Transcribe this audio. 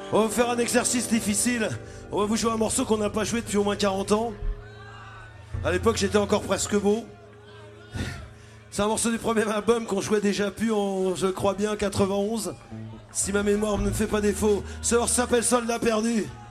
On va vous faire un exercice difficile. On va vous jouer un morceau qu'on n'a pas joué depuis au moins 40 ans. À l'époque, j'étais encore presque beau. C'est un morceau du premier album qu'on jouait déjà plus en, je crois bien, 91. Si ma mémoire ne me fait pas défaut. Ce morceau s'appelle Soldat perdu.